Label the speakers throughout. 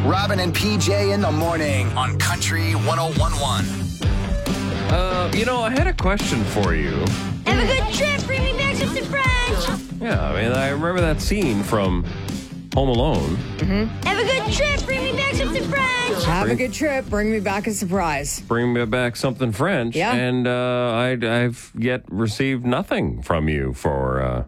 Speaker 1: Robin and PJ in the morning on Country 101.1.
Speaker 2: I had a question for you.
Speaker 3: Have a good trip. Bring me back something French.
Speaker 2: Yeah, I remember that scene from Home Alone.
Speaker 3: Have a good trip. Bring me back something French.
Speaker 4: Have a good trip. Bring me back a surprise.
Speaker 2: Bring me back something French.
Speaker 4: Yeah.
Speaker 2: And I've yet received nothing from you for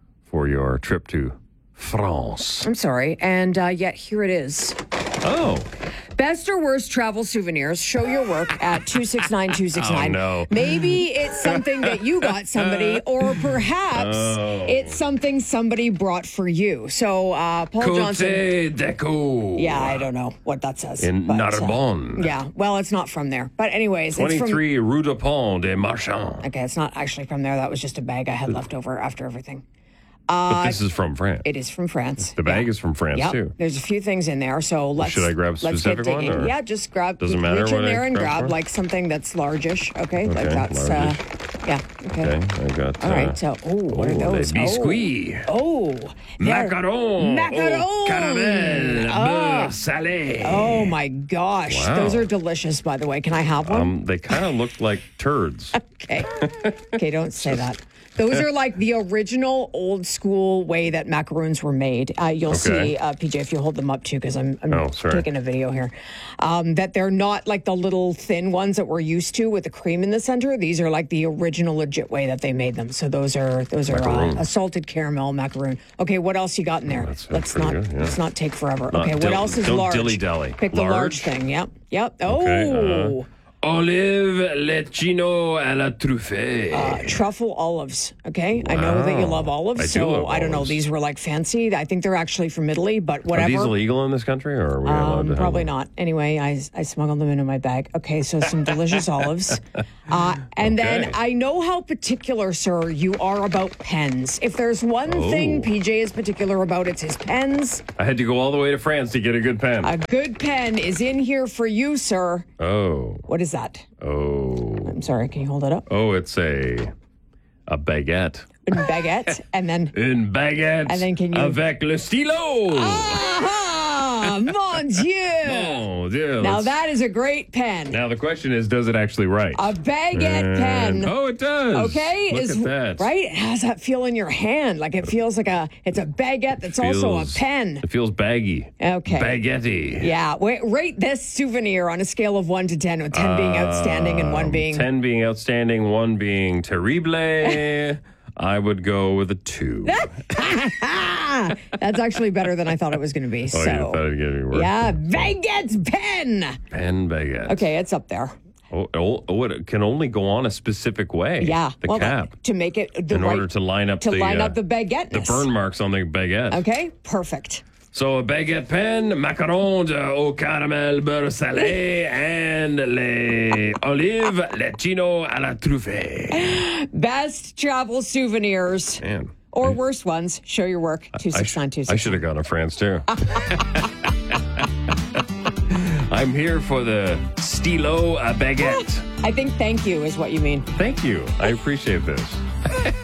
Speaker 2: your trip to France.
Speaker 4: I'm sorry. And yet here it is.
Speaker 2: Oh.
Speaker 4: Best or worst travel souvenirs. Show your work at 269-269.
Speaker 2: Oh, no.
Speaker 4: Maybe it's something that you got somebody, or perhaps it's something somebody brought for you. So, Paul Johnson.
Speaker 2: Côte d'Echo.
Speaker 4: Yeah, I don't know what that says.
Speaker 2: In
Speaker 4: but,
Speaker 2: Narbonne.
Speaker 4: yeah, well, it's not from there. But anyways, it's
Speaker 2: 23 Rue de Pont des Marchands.
Speaker 4: from... Okay, it's not actually from there. That was just a bag I had left over after everything.
Speaker 2: But this is from France.
Speaker 4: It is from France.
Speaker 2: The bag is from France,
Speaker 4: Yep.
Speaker 2: too.
Speaker 4: There's a few things in there, so let's.
Speaker 2: Should I grab a
Speaker 4: let's get
Speaker 2: specific one,
Speaker 4: digging.
Speaker 2: or-
Speaker 4: Yeah, just grab.
Speaker 2: Doesn't matter
Speaker 4: Reach in
Speaker 2: what I
Speaker 4: there and
Speaker 2: grab
Speaker 4: grab
Speaker 2: for?
Speaker 4: like something that's largish. Okay, like
Speaker 2: Okay,
Speaker 4: that's.
Speaker 2: largish.
Speaker 4: Yeah. Okay.
Speaker 2: Okay, I got...
Speaker 4: All right. So, what are those?
Speaker 2: Les biscuits.
Speaker 4: Oh,
Speaker 2: Macaron.
Speaker 4: Macarons.
Speaker 2: Au caramel.
Speaker 4: Ah.
Speaker 2: Beurre salé.
Speaker 4: Oh my gosh,
Speaker 2: Wow.
Speaker 4: those are delicious. By the way, can I have one?
Speaker 2: They kind of looked like turds.
Speaker 4: Okay. Okay, don't say that. Those are like the original old school way that macaroons were made. You'll
Speaker 2: Okay.
Speaker 4: see, PJ, if you hold them up too, because I'm
Speaker 2: sorry.
Speaker 4: taking a video here, that they're not like the little thin ones that we're used to with the cream in the center. These are like the original legit way that they made them. So those are
Speaker 2: Macaroon.
Speaker 4: a salted caramel macaroon. Okay, what else you got in there?
Speaker 2: That sounds
Speaker 4: Let's
Speaker 2: pretty
Speaker 4: not
Speaker 2: good, yeah.
Speaker 4: let's not take forever.
Speaker 2: Not
Speaker 4: Okay, what
Speaker 2: dil-
Speaker 4: else is
Speaker 2: don't
Speaker 4: large?
Speaker 2: dilly-dally.
Speaker 4: Pick the large
Speaker 2: Large?
Speaker 4: thing. Yep. Oh.
Speaker 2: Okay, Olive lecino à la truffée.
Speaker 4: Truffle olives. Okay, I know that you love olives,
Speaker 2: I do
Speaker 4: so
Speaker 2: love
Speaker 4: I don't know.
Speaker 2: olives.
Speaker 4: These were like fancy. I think they're actually from Italy, but
Speaker 2: Are
Speaker 4: whatever.
Speaker 2: these illegal in this country, or are we allowed to have
Speaker 4: Probably
Speaker 2: them?
Speaker 4: not. Anyway, I smuggled them into my bag. Okay, so some delicious olives. And then
Speaker 2: Okay.
Speaker 4: I know how particular, sir, you are about pens. If there's one thing PJ is particular about, it's his pens.
Speaker 2: I had to go all the way to France to get a good pen.
Speaker 4: A good pen is in here for you, sir.
Speaker 2: Oh.
Speaker 4: What is that?
Speaker 2: Oh.
Speaker 4: I'm sorry, can you hold it up?
Speaker 2: Oh, it's a baguette.
Speaker 4: Une baguette, and then...
Speaker 2: Une baguette
Speaker 4: And then can you-
Speaker 2: avec le stylo.
Speaker 4: Ah, mon Dieu!
Speaker 2: Oh, dear.
Speaker 4: Now
Speaker 2: let's-
Speaker 4: that is a great pen.
Speaker 2: Now the question is, does it actually write?
Speaker 4: A baguette pen.
Speaker 2: Oh, it does.
Speaker 4: Okay,
Speaker 2: Look at that.
Speaker 4: right. It has that feel in your hand, like it feels like it's a baguette that's also a
Speaker 2: Feels-
Speaker 4: pen.
Speaker 2: It feels baggy.
Speaker 4: Okay.
Speaker 2: Baguette.
Speaker 4: Yeah, rate this souvenir on a scale of 1 to 10, with 10 being outstanding and 1 being
Speaker 2: 10 being outstanding, 1 being terrible. I would go with a 2.
Speaker 4: That's actually better than I thought it was going to be.
Speaker 2: Oh,
Speaker 4: so
Speaker 2: you thought it'd get any worse.
Speaker 4: yeah, baguette's pen.
Speaker 2: Pen baguette.
Speaker 4: Okay, it's up there.
Speaker 2: Oh, it can only go on a specific way.
Speaker 4: Yeah,
Speaker 2: The
Speaker 4: well,
Speaker 2: cap.
Speaker 4: to make it the
Speaker 2: In
Speaker 4: right,
Speaker 2: order to line up
Speaker 4: to
Speaker 2: the
Speaker 4: line up the baguette.
Speaker 2: the burn marks on the baguette.
Speaker 4: Okay, perfect.
Speaker 2: So a baguette pen, macarons au caramel beurre salé, and les olives lecino à la truffée.
Speaker 4: Best travel souvenirs.
Speaker 2: Man,
Speaker 4: Or worse ones. Show your work.
Speaker 2: I
Speaker 4: 269-269.
Speaker 2: should have gone to France too. I'm here for the stylo à baguette.
Speaker 4: I think thank you is what you mean.
Speaker 2: Thank you. I appreciate this.